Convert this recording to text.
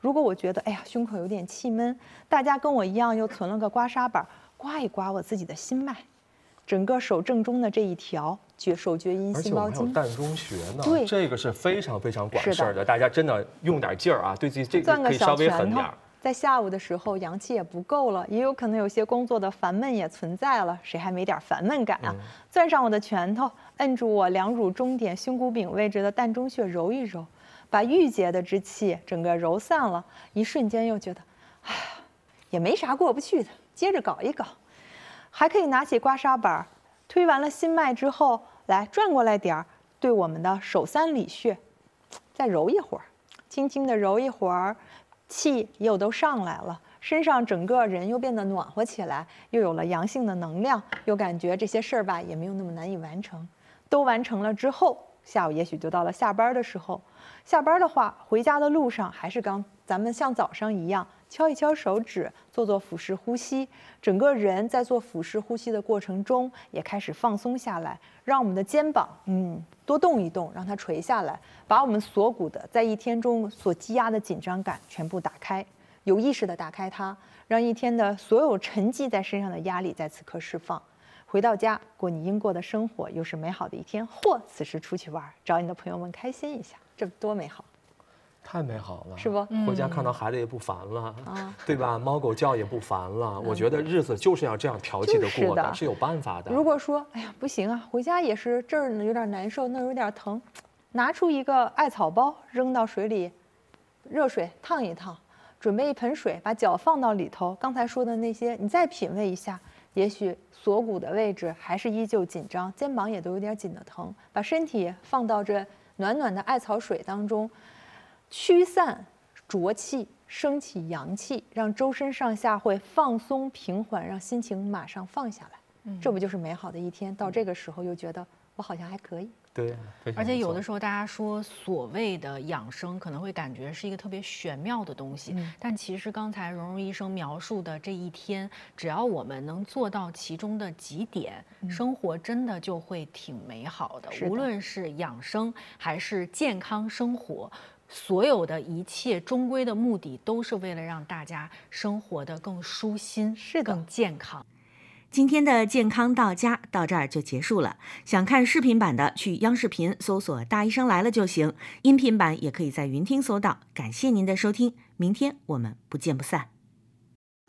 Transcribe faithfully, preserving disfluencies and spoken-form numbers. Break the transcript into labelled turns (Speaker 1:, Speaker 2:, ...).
Speaker 1: 如果我觉得哎呀胸口有点气闷，大家跟我一样又存了个刮痧板，刮一刮我自己的心脉，整个手正中的这一条厥手厥阴心包经。
Speaker 2: 而且我们还有膻中穴呢，
Speaker 1: 对，
Speaker 2: 这个是非常非常管事儿的，大家真的用点劲儿啊，对自己这个
Speaker 1: 攥个
Speaker 2: 可以稍
Speaker 1: 小拳头
Speaker 2: 微狠点。
Speaker 1: 在下午的时候，阳气也不够了，也有可能有些工作的烦闷也存在了，谁还没点烦闷感啊？嗯、攥上我的拳头，摁住我两乳中点胸骨柄位置的膻中穴，揉一揉，把郁结的之气整个揉散了，一瞬间又觉得，哎，也没啥过不去的，接着搞一搞。还可以拿起刮痧板，推完了心脉之后，来转过来点儿，对我们的手三里穴，再揉一会儿，轻轻的揉一会儿。气又都上来了，身上整个人又变得暖和起来，又有了阳性的能量，又感觉这些事儿吧也没有那么难以完成。都完成了之后，下午也许就到了下班的时候。下班的话，回家的路上还是刚咱们像早上一样，敲一敲手指，做做腹式呼吸，整个人在做腹式呼吸的过程中也开始放松下来，让我们的肩膀嗯多动一动，让它垂下来，把我们锁骨的在一天中所积压的紧张感全部打开，有意识的打开它，让一天的所有沉积在身上的压力在此刻释放。回到家过你应过的生活，又是美好的一天，或此时出去玩，找你的朋友们开心一下，这多美好！
Speaker 2: 太美好了，
Speaker 1: 是不？
Speaker 2: 回家看到孩子也不烦了，嗯、对吧？猫狗叫也不烦了。嗯、我觉得日子就是要这样调剂的过的，是, 是有办法的。
Speaker 1: 如果说，哎呀，不行啊，回家也是这儿有点难受，那儿有点疼，拿出一个艾草包，扔到水里，热水烫一烫，准备一盆水，把脚放到里头。刚才说的那些，你再品味一下。也许锁骨的位置还是依旧紧张，肩膀也都有点紧的疼，把身体放到这暖暖的艾草水当中，驱散浊气，升起阳气，让周身上下会放松平缓，让心情马上放下来。嗯，这不就是美好的一天？到这个时候又觉得我好像还可以。
Speaker 2: 对，
Speaker 3: 而且有的时候大家说所谓的养生，可能会感觉是一个特别玄妙的东西，嗯、但其实刚才蓉蓉医生描述的这一天，只要我们能做到其中的几点，嗯、生活真的就会挺美好的。
Speaker 1: 的
Speaker 3: 无论是养生还是健康生活，所有的一切终归的目的都是为了让大家生活得更舒心，
Speaker 1: 是的，
Speaker 3: 更健康。
Speaker 4: 今天的健康到家到这儿就结束了。想看视频版的，去央视频搜索大医生来了就行，音频版也可以在云听搜到。感谢您的收听，明天我们不见不散。